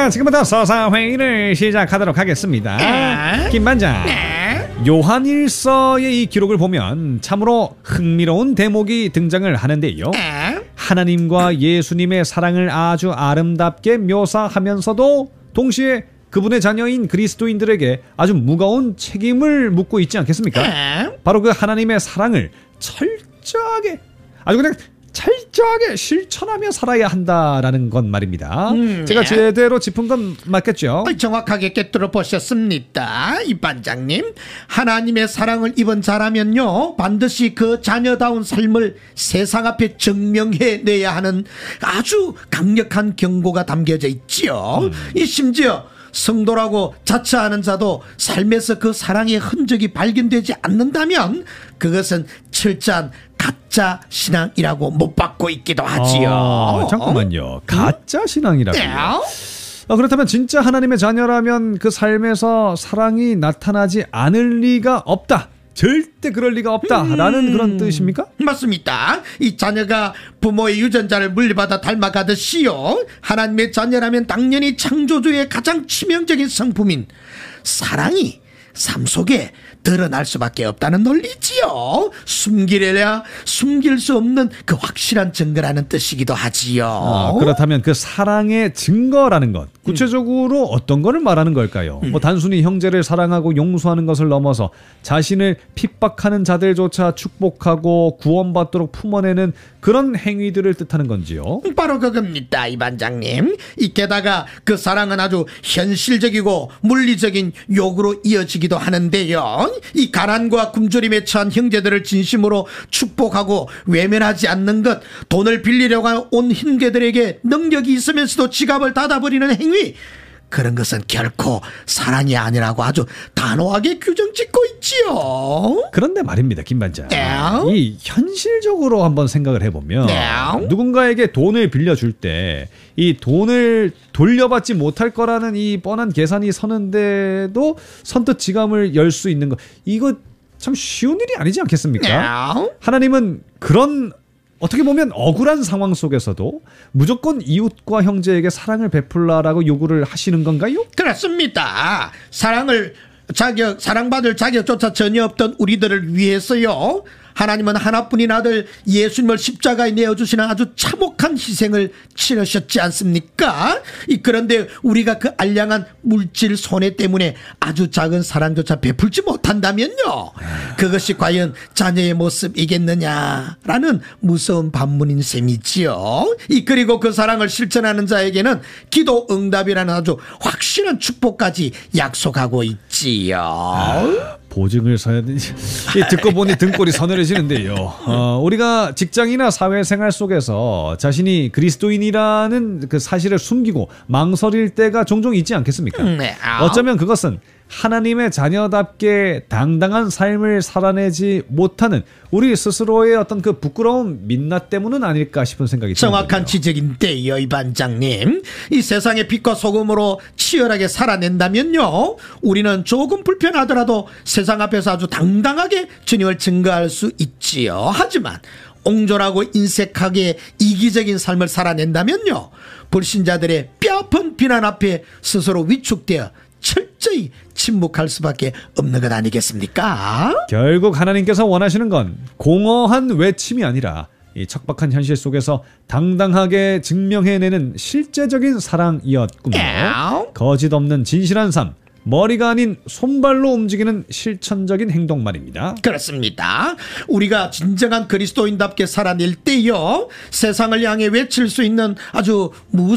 자, 지금부터 서사회의를 시작하도록 하겠습니다. 김반장, 요한일서의 이 기록을 보면 참으로 흥미로운 대목이 등장을 하는데요. 하나님과 예수님의 사랑을 아주 아름답게 묘사하면서도 동시에 그분의 자녀인 그리스도인들에게 아주 무거운 책임을 묻고 있지 않겠습니까? 바로 그 하나님의 사랑을 철저하게, 아주 그냥 철저하게 실천하며 살아야 한다라는 건 말입니다. 제가 제대로 짚은 건 맞겠죠? 정확하게 꿰뚫어 보셨습니다, 이 반장님. 하나님의 사랑을 입은 자라면요, 반드시 그 자녀다운 삶을 세상 앞에 증명해내야 하는 아주 강력한 경고가 담겨져 있지요. 이 심지어 성도라고 자처하는 자도 삶에서 그 사랑의 흔적이 발견되지 않는다면 그것은 철저한 가짜 신앙이라고 못 받고 있기도 하지요. 잠깐만요. 가짜 신앙이라고요? 그렇다면 진짜 하나님의 자녀라면 그 삶에서 사랑이 나타나지 않을 리가 없다, 절대 그럴 리가 없다라는 그런 뜻입니까? 맞습니다. 이 자녀가 부모의 유전자를 물려받아 닮아가듯이요, 하나님의 자녀라면 당연히 창조주의 가장 치명적인 성품인 사랑이 삶 속에 드러날 수밖에 없다는 논리지요. 숨기려야 숨길 수 없는 그 확실한 증거라는 뜻이기도 하지요. 그렇다면 그 사랑의 증거라는 것, 구체적으로 어떤 거를 말하는 걸까요? 뭐 단순히 형제를 사랑하고 용서하는 것을 넘어서 자신을 핍박하는 자들조차 축복하고 구원받도록 품어내는 그런 행위들을 뜻하는 건지요? 바로 그겁니다, 이 반장님. 게다가 그 사랑은 아주 현실적이고 물리적인 욕으로 이어지기도 하는데요, 이 가난과 굶주림에 처한 형제들을 진심으로 축복하고 외면하지 않는 것, 돈을 빌리려고 온 형제들에게 능력이 있으면서도 지갑을 닫아버리는 행위, 그런 것은 결코 사랑이 아니라고 아주 단호하게 규정짓고 있지요. 그런데 말입니다, 김반장. 이 현실적으로 한번 생각을 해보면 누군가에게 돈을 빌려줄 때 이 돈을 돌려받지 못할 거라는 이 뻔한 계산이 서는데도 선뜻 지갑을 열 수 있는 거, 이거 참 쉬운 일이 아니지 않겠습니까? 하나님은 그런 어떻게 보면 억울한 상황 속에서도 무조건 이웃과 형제에게 사랑을 베풀라라고 요구를 하시는 건가요? 그렇습니다. 사랑받을 자격조차 전혀 없던 우리들을 위해서요, 하나님은 하나뿐인 아들 예수님을 십자가에 내어주시는 아주 참혹한 희생을 치르셨지 않습니까? 그런데 우리가 그 알량한 물질 손해 때문에 아주 작은 사랑조차 베풀지 못한다면요, 그것이 과연 자녀의 모습이겠느냐라는 무서운 반문인 셈이지요. 그리고 그 사랑을 실천하는 자에게는 기도 응답이라는 아주 확실한 축복까지 약속하고 있지요. 보증을 서야 되지. 듣고 보니 등골이 서늘해지는데요. 우리가 직장이나 사회생활 속에서 자신이 그리스도인이라는 그 사실을 숨기고 망설일 때가 종종 있지 않겠습니까? 어쩌면 그것은 하나님의 자녀답게 당당한 삶을 살아내지 못하는 우리 스스로의 어떤 그 부끄러운 민낯 때문은 아닐까 싶은 생각이 듭니다. 정확한 지적인데요, 이 반장님. 이 세상의 빛과 소금으로 치열하게 살아낸다면요, 우리는 조금 불편하더라도 세상 앞에서 아주 당당하게 주님을 증거할 수 있지요. 하지만 옹졸하고 인색하게 이기적인 삶을 살아낸다면요, 불신자들의 뼈아픈 비난 앞에 스스로 위축되어 철저히 침묵할 수밖에 없는 것 아니겠습니까? 결국 하나님께서 원하시는 건 공허한 외침이 아니라 이 척박한 현실 속에서 당당하게 증명해내는 실제적인 사랑이었군요. 거짓 없는 진실한 삶, 머리가 아닌 손발로 움직이는 실천적인 행동 말입니다. 그렇습니다. 우리가 진정한 그리스도인답게 살아낼 때요, 세상을 향해 외칠 수 있는 아주